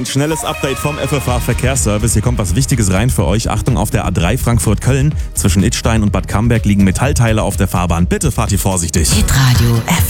Ein schnelles Update vom FFH Verkehrsservice. Hier kommt was Wichtiges rein für euch. Achtung, auf der A3 Frankfurt-Köln zwischen Idstein und Bad Camberg liegen Metallteile auf der Fahrbahn. Bitte fahrt hier vorsichtig. Hitradio